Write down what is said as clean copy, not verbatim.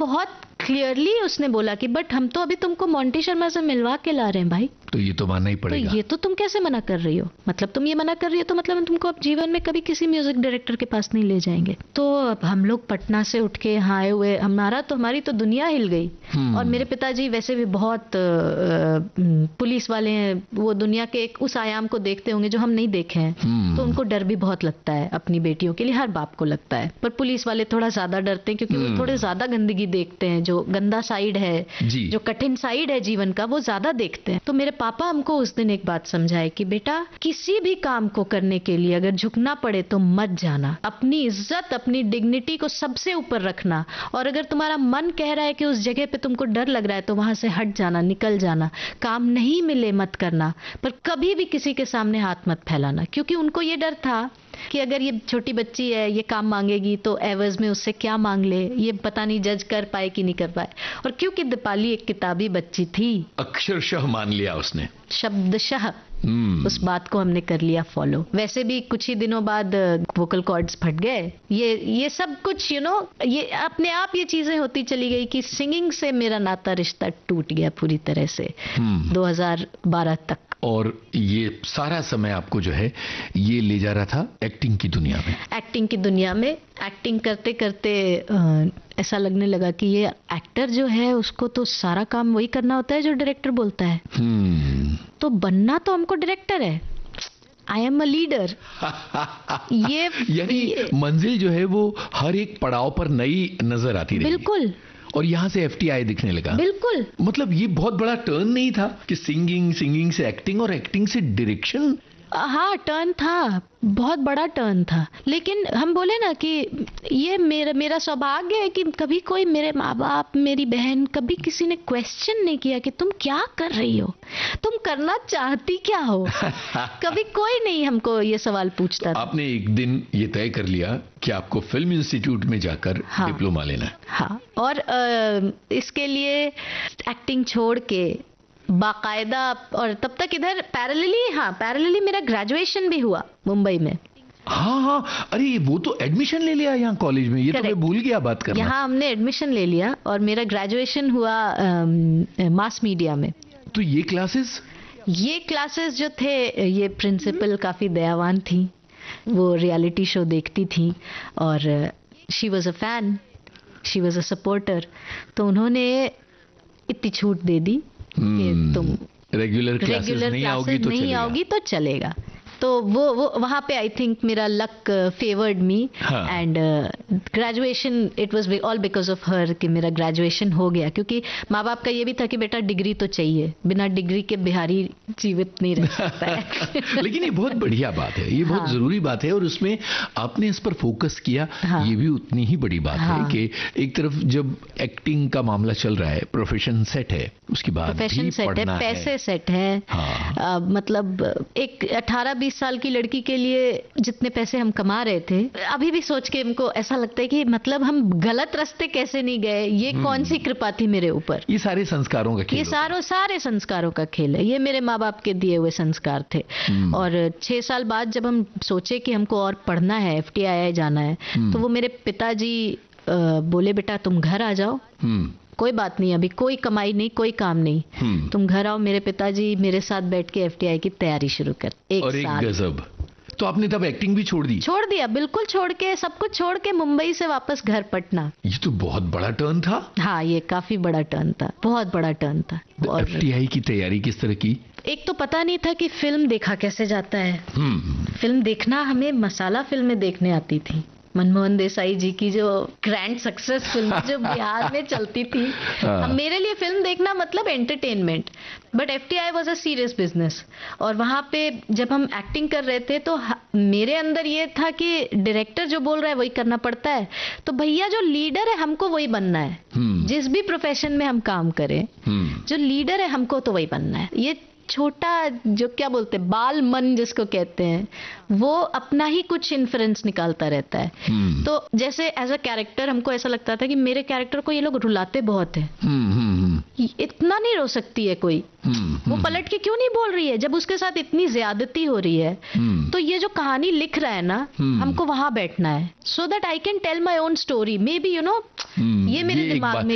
बहुत क्लियरली उसने बोला कि बट हम तो अभी तुमको मोंटी शर्मा से मिलवा के ला रहे हैं भाई, तो ये तो मानना ही पड़ेगा। तो ये तो तुम कैसे मना कर रही हो, मतलब तुम ये मना कर रही हो तो मतलब हम तुमको अब जीवन में कभी किसी म्यूजिक डायरेक्टर के पास नहीं ले जाएंगे। तो अब हम लोग पटना से उठ के यहाँ आए हुए, हमारी तो दुनिया हिल गई। और मेरे पिताजी वैसे भी बहुत पुलिस वाले हैं, वो दुनिया के एक उस आयाम को देखते होंगे जो हम नहीं देखे हैं, तो उनको डर भी बहुत लगता है अपनी बेटियों के लिए, हर बाप को लगता है, पर पुलिस वाले थोड़ा ज्यादा डरते हैं क्योंकि वो थोड़े ज्यादा गंदगी देखते हैं, जो गंदा साइड है, जो कठिन साइड है जीवन का, वो ज्यादा देखते हैं। तो मेरे पापा हमको उस दिन एक बात समझाए कि बेटा किसी भी काम को करने के लिए अगर झुकना पड़े तो मत जाना, अपनी इज्जत अपनी डिग्निटी को सबसे ऊपर रखना, और अगर तुम्हारा मन कह रहा है कि उस जगह पे तुमको डर लग रहा है तो वहां से हट जाना, निकल जाना, काम नहीं मिले मत करना, पर कभी भी किसी के सामने हाथ मत फैलाना, क्योंकि उनको ये डर था कि अगर ये छोटी बच्ची है ये काम मांगेगी तो एवज में उससे क्या मांग ले, ये पता नहीं जज कर पाए कि नहीं कर पाए। और क्योंकि दीपाली एक किताबी बच्ची थी, अक्षरशः मान लिया उसने, शब्दशः उस बात को हमने कर लिया फॉलो। वैसे भी कुछ ही दिनों बाद वोकल कॉर्ड्स फट गए, ये सब कुछ ये अपने आप ये चीजें होती चली गई कि सिंगिंग से मेरा नाता रिश्ता टूट गया पूरी तरह से 2012 तक। और ये सारा समय आपको जो है ये ले जा रहा था एक्टिंग की दुनिया में। एक्टिंग की दुनिया में एक्टिंग करते करते ऐसा लगने लगा कि ये एक्टर जो है उसको तो सारा काम वही करना होता है जो डायरेक्टर बोलता है। तो बनना तो हमको डायरेक्टर है, आई एम अ लीडर। यानी मंजिल जो है वो हर एक पड़ाव पर नई नजर आती रही। बिल्कुल। और यहां से FTI दिखने लगा। बिल्कुल। मतलब ये बहुत बड़ा टर्न नहीं था कि सिंगिंग से एक्टिंग और एक्टिंग से डायरेक्शन। हाँ टर्न था, बहुत बड़ा टर्न था, लेकिन हम बोले ना कि ये मेरा सौभाग्य है कि कभी कोई, मेरे माँ बाप मेरी बहन, कभी किसी ने क्वेश्चन नहीं किया कि तुम क्या कर रही हो, तुम करना चाहती क्या हो। कभी कोई नहीं हमको ये सवाल पूछता था। आपने एक दिन ये तय कर लिया कि आपको फिल्म इंस्टीट्यूट में जाकर डिप्लोमा लेना है। हाँ, और इसके लिए एक्टिंग छोड़ के बाकायदा, और तब तक इधर पैरेलली मेरा ग्रेजुएशन भी हुआ मुंबई में। हाँ, अरे वो तो एडमिशन ले लिया यहाँ कॉलेज में, ये तो मैं भूल गया बात करना। यहाँ हमने एडमिशन ले लिया और मेरा ग्रेजुएशन हुआ मास मीडिया में। तो ये क्लासेस जो थे, ये प्रिंसिपल काफी दयावान थी, वो रियलिटी शो देखती थी और she was a fan, she was a supporter, तो उन्होंने इतनी छूट दे दी कि तुम रेगुलर क्लासेस नहीं आओगी तो चलेगा। तो वो वहाँ पे आई थिंक मेरा luck favoured me and graduation, it was all because of her कि मेरा ग्रेजुएशन हो गया, क्योंकि माँ बाप का ये भी था कि बेटा डिग्री तो चाहिए, बिना डिग्री के बिहारी जीवित नहीं रह सकता है। लेकिन ये बहुत बढ़िया बात है, ये बहुत जरूरी बात है, और उसमें आपने इस पर फोकस किया, ये भी उतनी ही बड़ी बात है कि एक तरफ जब एक्टिंग का मामला चल रहा है, प्रोफेशन सेट है, उसके बाद प्रोफेशन सेट है, पैसे सेट है, मतलब एक 18-20 साल की लड़की के लिए जितने पैसे हम कमा रहे थे, अभी भी सोच के हमको ऐसा लगता है कि मतलब हम गलत रास्ते कैसे नहीं गए, ये कौन सी कृपा थी मेरे ऊपर। ये सारे संस्कारों का खेल, ये सारे संस्कारों का खेल है, ये मेरे माँ बाप के दिए हुए संस्कार थे। और 6 साल बाद जब हम सोचे कि हमको और पढ़ना है, FTI जाना है, तो वो मेरे पिताजी बोले बेटा तुम घर आ जाओ, कोई बात नहीं, अभी कोई कमाई नहीं, कोई काम नहीं, तुम घर आओ। मेरे पिताजी मेरे साथ बैठ के FTI की तैयारी शुरू कर, एक गजब। तो आपने तब एक्टिंग भी छोड़ दिया? बिल्कुल छोड़ के, सब कुछ छोड़ के मुंबई से वापस घर पटना। ये तो बहुत बड़ा टर्न था। हाँ, ये काफी बड़ा टर्न था, बहुत बड़ा टर्न था। और FTI की तैयारी किस तरह की? एक तो पता नहीं था कि फिल्म देखा कैसे जाता है। फिल्म देखना, हमें मसाला फिल्में देखने आती थी, मनमोहन देसाई जी की जो ग्रैंड सक्सेस फिल्म जो बिहार में चलती थी, मेरे लिए फिल्म देखना मतलब entertainment, but FTI was a serious business. और वहाँ पे जब हम एक्टिंग कर रहे थे तो मेरे अंदर ये था कि डायरेक्टर जो बोल रहा है वही करना पड़ता है, तो भैया जो लीडर है हमको वही बनना है। जिस भी प्रोफेशन में हम काम करें, जो लीडर है हमको तो वही बनना है। ये छोटा जो क्या बोलते हैं बाल मन जिसको कहते हैं, वो अपना ही कुछ इन्फ्लुएंस निकालता रहता है। तो जैसे एज अ कैरेक्टर हमको ऐसा लगता था कि मेरे कैरेक्टर को ये लोग रुलाते बहुत है, इतना नहीं रो सकती है कोई, वो पलट के क्यों नहीं बोल रही है जब उसके साथ इतनी ज्यादती हो रही है। तो ये जो कहानी लिख रहा है ना, हमको वहां बैठना है, so that I can tell my own story, may be ये मेरे दिमाग में